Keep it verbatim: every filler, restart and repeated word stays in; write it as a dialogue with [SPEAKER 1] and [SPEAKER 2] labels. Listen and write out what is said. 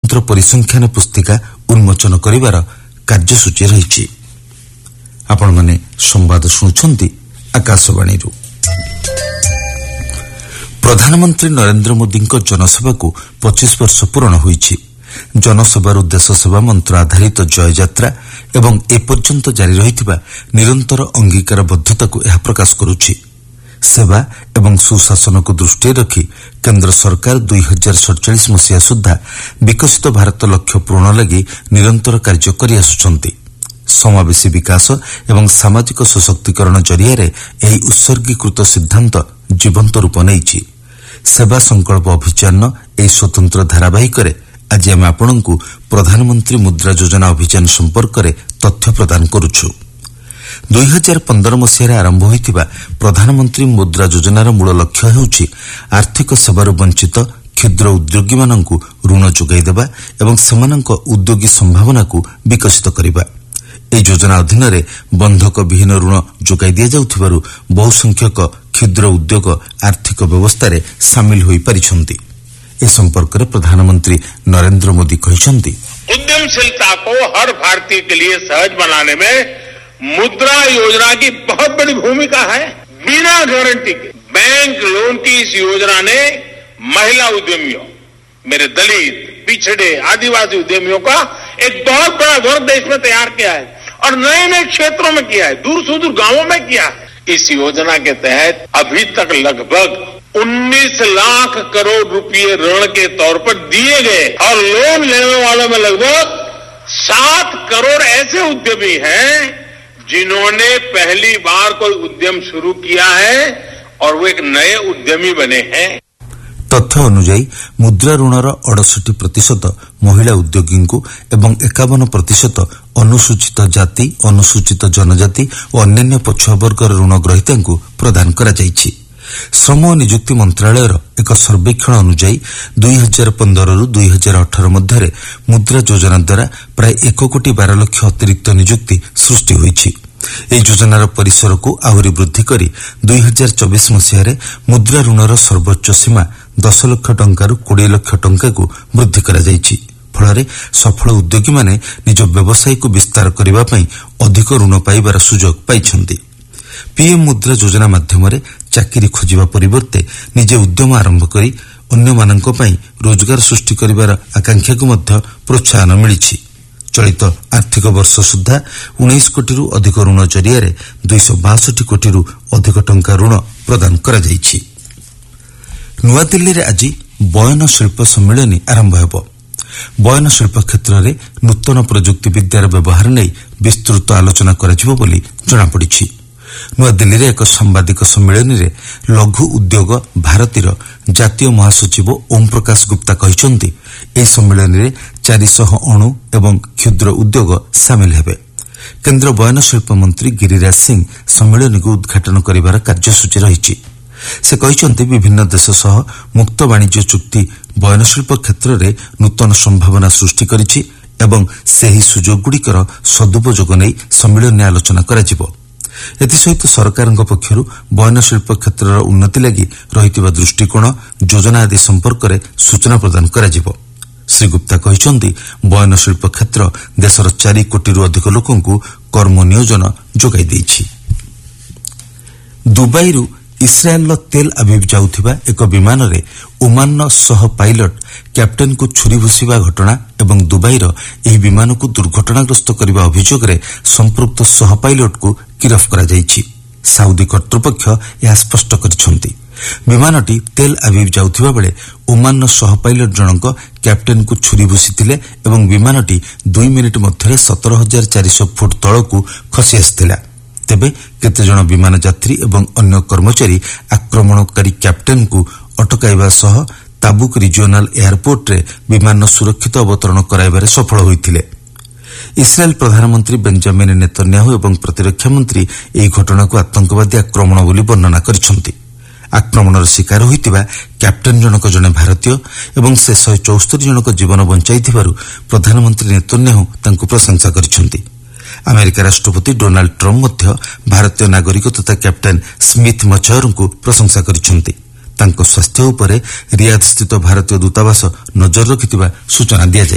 [SPEAKER 1] ସ୍ୱତନ୍ତ୍ର ପରିସଂଖ୍ୟାନ ପୁସ୍ତିକା ଉନ୍ମୋଚନ କରିବାର କାର୍ଯ୍ୟସୂଚୀ ରହିଛି। ଆପଣମାନେ ସମ୍ବାଦ ଶୁଣୁଛନ୍ତି ଆକାଶବାଣୀରୁ। ପ୍ରଧାନମନ୍ତ୍ରୀ ନରେନ୍ଦ୍ର ମୋଦିଙ୍କ ଜନସେବାକୁ ପଚିଶ ବର୍ଷ ପୂରଣ ହୋଇଛି। ଜନସେବାରୁ ଦେଶସେବା ମନ୍ତ୍ର ଆଧାରିତ ଜୟଯାତ୍ରା ଏବଂ ଏପର୍ଯ୍ୟନ୍ତ ଜାରି ରହିଥିବା ନିରନ୍ତର ଅଙ୍ଗୀକାରବଦ୍ଧତାକୁ ଏହା ପ୍ରକାଶ କରୁଛି। ସେବା ଏବଂ ସୁଶାସନକୁ ଦୃଷ୍ଟିରେ ରଖି କେନ୍ଦ୍ର ସରକାର ଦୁଇ ହଜାର ସତଚାଳିଶ ମସିହା ସୁଦ୍ଧା ବିକଶିତ ଭାରତ ଲକ୍ଷ୍ୟ ପୂରଣ ଲାଗି ନିରନ୍ତର କାର୍ଯ୍ୟ କରିଆସୁଛନ୍ତି। ସମାବେଶୀ ବିକାଶ ଏବଂ ସାମାଜିକ ସଶକ୍ତିକରଣ ଜରିଆରେ ଏହି ଉତ୍ସର୍ଗୀକୃତ ସିଦ୍ଧାନ୍ତ ଜୀବନ୍ତ ରୂପ ନେଇଛି। ସେବା ସଂକଳ୍ପ ଅଭିଯାନ ଏହି ସ୍ୱତନ୍ତ୍ର ଧାରାବାହିକରେ ଆଜି ଆମେ ଆପଣଙ୍କୁ ପ୍ରଧାନମନ୍ତ୍ରୀ ମୁଦ୍ରା ଯୋଜନା ଅଭିଯାନ ସମ୍ପର୍କରେ ତଥ୍ୟ ପ୍ରଦାନ କରୁଛୁ। ଦୁଇ ହଜାର ପନ୍ଦର ମସିହାରେ ଆରମ୍ଭ ହୋଇଥିବା ପ୍ରଧାନମନ୍ତ୍ରୀ ମୁଦ୍ରା ଯୋଜନାର ମୂଳ ଲକ୍ଷ୍ୟ ହେଉଛି ଆର୍ଥିକ ସେବାରୁ ବଞ୍ଚିତ କ୍ଷୁଦ୍ର ଉଦ୍ୟୋଗୀମାନଙ୍କୁ ଋଣ ଯୋଗାଇ ଦେବା ଏବଂ ସେମାନଙ୍କ ଉଦ୍ୟୋଗୀ ସମ୍ଭାବନାକୁ ବିକଶିତ କରିବା। ଏହି ଯୋଜନା ଅଧୀନରେ ବନ୍ଧକ ବିହୀନ ଋଣ ଯୋଗାଇ ଦିଆଯାଉଥିବାରୁ ବହୁ ସଂଖ୍ୟକ କ୍ଷୁଦ୍ର ଉଦ୍ୟୋଗ ଆର୍ଥିକ ବ୍ୟବସ୍ଥାରେ ସାମିଲ ହୋଇପାରିଛନ୍ତି। ଏ ସମ୍ପର୍କରେ ପ୍ରଧାନମନ୍ତ୍ରୀ ନରେନ୍ଦ୍ର ମୋଦି କହିଛନ୍ତି,
[SPEAKER 2] उद्यमशीलता को हर भारतीय के लिए सहज बनाने में मुद्रा योजना की बहुत बड़ी भूमिका है। बिना गारंटी के बैंक लोन की इस योजना ने महिला उद्यमियों, मेरे दलित, पिछड़े, आदिवासी उद्यमियों का एक बहुत बड़ा वर्ग देश में तैयार किया है और नए नए क्षेत्रों में किया है, दूर सुदूर गांवों में किया है। इस योजना के तहत अभी तक लगभग उन्नीस लाख करोड़ रुपए ऋण के तौर पर दिए गए और लोन लेने वालों में लगभग सात करोड़ ऐसे उद्यमी हैं जिन्होंने पहली बार कोई उद्यम शुरू किया है और वो एक नए उद्यमी बने हैं।
[SPEAKER 1] तथ्य अनुଯାୟୀ ମୁଦ୍ରା ଋଣର ଅଠଷଠି ପ୍ରତିଶତ ମହିଳା ଉଦ୍ୟୋଗୀଙ୍କୁ ଏବଂ ଏକାବନ ପ୍ରତିଶତ ଅନୁସୂଚିତ ଜାତି, ଅନୁସୂଚିତ ଜନଜାତି ଓ ଅନ୍ୟାନ୍ୟ ପଛୁଆ ବର୍ଗର ଋଣ ଗ୍ରହୀତାଙ୍କୁ ପ୍ରଦାନ କରାଯାଇଛି। ଶ୍ରମ ଓ ନିଯୁକ୍ତି ମନ୍ତ୍ରଣାଳୟର ଏକ ସର୍ବେକ୍ଷଣ ଅନୁଯାୟୀ ଦୁଇ ହଜାର ପନ୍ଦରରୁ ଦୁଇ ହଜାର ଅଠର ମଧ୍ୟରେ ମୁଦ୍ରା ଯୋଜନା ଦ୍ୱାରା ପ୍ରାୟ ଏକ କୋଟି ବାର ଲକ୍ଷ ଅତିରିକ୍ତ ନିଯୁକ୍ତି ସୃଷ୍ଟି ହୋଇଛି। ଏହି ଯୋଜନାର ପରିସରକୁ ଆହୁରି ବୃଦ୍ଧି କରି ଦୁଇ ହଜାର ଚବିଶ ମସିହାରେ ମୁଦ୍ରା ଋଣର ସର୍ବୋଚ୍ଚ ସୀମା ଦଶ ଲକ୍ଷ ଟଙ୍କାରୁ କୋଡ଼ିଏ ଲକ୍ଷ ଟଙ୍କାକୁ ବୃଦ୍ଧି କରାଯାଇଛି। ଫଳରେ ସଫଳ ଉଦ୍ୟୋଗୀମାନେ ନିଜ ବ୍ୟବସାୟକୁ ବିସ୍ତାର କରିବା ପାଇଁ ଅଧିକ ଋଣ ପାଇବାର ସୁଯୋଗ ପାଇଛନ୍ତି। ପିଏମ୍ ମୁଦ୍ରା ଯୋଜନା ମାଧ୍ୟମରେ ଚାକିରି ଖୋଜିବା ପରିବର୍ତ୍ତେ ନିଜେ ଉଦ୍ୟମ ଆରମ୍ଭ କରି ଅନ୍ୟମାନଙ୍କ ପାଇଁ ରୋଜଗାର ସୃଷ୍ଟି କରିବାର ଆକାଂକ୍ଷାକୁ ମଧ୍ୟ ପ୍ରୋତ୍ସାହନ ମିଳିଛି। ଚଳିତ ଆର୍ଥିକ ବର୍ଷ ସୁଦ୍ଧା ଉଣେଇଶ କୋଟିରୁ ଅଧିକ ଋଣ ଜରିଆରେ ଦୁଇଶହ ବାଷଠି କୋଟିରୁ ଅଧିକ ଟଙ୍କା ଋଣ ପ୍ରଦାନ କରାଯାଇଛି। ନୂଆଦିଲ୍ଲୀରେ ଆଜି ବୟନ ଶିଳ୍ପ ସମ୍ମିଳନୀ ଆରମ୍ଭ ହେବ। ବୟନ ଶିଳ୍ପ କ୍ଷେତ୍ରରେ ନୂତନ ପ୍ରଯୁକ୍ତି ବିଦ୍ୟାର ବ୍ୟବହାର ନେଇ ବିସ୍ତୃତ ଆଲୋଚନା କରାଯିବ ବୋଲି ଜଣାପଡ଼ିଛି। ନୂଆଦିଲ୍ଲୀରେ ଏକ ସାମ୍ବାଦିକ ସମ୍ମିଳନୀରେ ଲଘୁ ଉଦ୍ୟୋଗ ଭାରତୀର ଜାତୀୟ ମହାସଚିବ ଓମ୍ ପ୍ରକାଶ ଗୁପ୍ତା କହିଛନ୍ତି, ଏହି ସମ୍ମିଳନୀରେ ଚାରିଶହ ଅଣୁ ଏବଂ କ୍ଷୁଦ୍ର ଉଦ୍ୟୋଗ ସାମିଲ ହେବେ। କେନ୍ଦ୍ର ବୟନ ଶିଳ୍ପ ମନ୍ତ୍ରୀ ଗିରିରାଜ ସିଂ ସମ୍ମିଳନୀକୁ ଉଦ୍ଘାଟନ କରିବାର କାର୍ଯ୍ୟସୂଚୀ ରହିଛି। ସେ କହିଛନ୍ତି, ବିଭିନ୍ନ ଦେଶ ସହ ମୁକ୍ତ ବାଣିଜ୍ୟ ଚୁକ୍ତି ବୟନ ଶିଳ୍ପ କ୍ଷେତ୍ରରେ ନୂତନ ସମ୍ଭାବନା ସୃଷ୍ଟି କରିଛି ଏବଂ ସେହି ସୁଯୋଗଗୁଡ଼ିକର ସଦୁପଯୋଗ ନେଇ ସମ୍ମିଳନୀ ଆଲୋଚନା କରାଯିବ। ଏଥିସହିତ ସରକାରଙ୍କ ପକ୍ଷରୁ ବୟନ ଶିଳ୍ପ କ୍ଷେତ୍ରର ଉନ୍ନତି ଲାଗି ରହିଥିବା ଦୃଷ୍ଟିକୋଣ, ଯୋଜନା ଆଦି ସମ୍ପର୍କରେ ସୂଚନା ପ୍ରଦାନ କରାଯିବ। ଶ୍ରୀ ଗୁପ୍ତା କହିଛନ୍ତି, ବୟନ ଶିଳ୍ପ କ୍ଷେତ୍ର ଦେଶର ଚାରି କୋଟିରୁ ଅଧିକ ଲୋକଙ୍କୁ କର୍ମ ନିୟୋଜନ ଯୋଗାଇ ଦେଇଛି। ଦୁବାଇରୁ ଇସ୍ରାଏଲର ତେଲ୍ ଆଭିଭ୍ ଯାଉଥିବା ଏକ ବିମାନରେ ଓମାନର ସହ ପାଇଲଟ କ୍ୟାପ୍ଟେନ୍କୁ ଛୁରୀ ଭୁଷିବା ଘଟଣା ଏବଂ ଦୁବାଇର ଏହି ବିମାନକୁ ଦୁର୍ଘଟଣାଗ୍ରସ୍ତ କରିବା ଅଭିଯୋଗରେ ସମ୍ପୃକ୍ତ ସହ ପାଇଲଟକୁ ଗିରଫ କରାଯାଇଛି। ସାଉଦି କର୍ତ୍ତୃପକ୍ଷ ଏହା ସ୍ପଷ୍ଟ କରିଛନ୍ତି। ବିମାନଟି ତେଲ୍ ଆଭିଭ୍ ଯାଉଥିବା ବେଳେ ଓମାନର ସହ ପାଇଲଟ ଜଣଙ୍କ କ୍ୟାପ୍ଟେନ୍କୁ ଛୁରୀ ଭୁଷିଥିଲେ ଏବଂ ବିମାନଟି ଦୁଇ ମିନିଟ୍ ମଧ୍ୟରେ ସତର ହଜାର ଚାରିଶହ ଫୁଟ ତଳକୁ ଖସି ଆସିଥିଲା। ତେବେ କେତେଜଣ ବିମାନ ଯାତ୍ରୀ ଏବଂ ଅନ୍ୟ କର୍ମଚାରୀ ଆକ୍ରମଣକାରୀ କ୍ୟାପ୍ଟେନ୍କୁ ଅଟକାଇବା ସହ ତାବୁକ ରିଜିଓନାଲ ଏୟାରପୋର୍ଟରେ ବିମାନର ସୁରକ୍ଷିତ ଅବତରଣ କରାଇବାରେ ସଫଳ ହୋଇଥିଲେ। ଇସ୍ରାଏଲ ପ୍ରଧାନମନ୍ତ୍ରୀ ବେଞ୍ଜାମିନ୍ ନେତନ୍ୟାହୁ ଏବଂ ପ୍ରତିରକ୍ଷା ମନ୍ତ୍ରୀ ଏହି ଘଟଣାକୁ ଆତଙ୍କବାଦୀ ଆକ୍ରମଣ ବୋଲି ବର୍ଣ୍ଣନା କରିଛନ୍ତି। ଆକ୍ରମଣର ଶିକାର ହୋଇଥିବା କ୍ୟାପ୍ଟେନ୍ ଜଣକ ଜଣେ ଭାରତୀୟ ଏବଂ ସେ ଶହେ ଚଉସ୍ତରୀ ଜଣଙ୍କ ଜୀବନ ବଞ୍ଚାଇଥିବାରୁ ପ୍ରଧାନମନ୍ତ୍ରୀ ନେତନ୍ୟାହୁ ତାଙ୍କୁ ପ୍ରଶଂସା କରିଛନ୍ତି। ଆମେରିକା ରାଷ୍ଟ୍ରପତି ଡୋନାଲ୍ଡ ଟ୍ରମ୍ପ ମଧ୍ୟ ଭାରତୀୟ ନାଗରିକ ତଥା କ୍ୟାପ୍ଟେନ୍ ସ୍ମିଥ୍ ମଚୟରଙ୍କୁ ପ୍ରଶଂସା କରିଛନ୍ତି। ତାଙ୍କ ସ୍ୱାସ୍ଥ୍ୟ ଉପରେ ରିୟାଦସ୍ଥିତ ଭାରତୀୟ ଦୂତାବାସ ନଜର ରଖିଥିବା ସୂଚନା ଦିଆଯାଇଛି।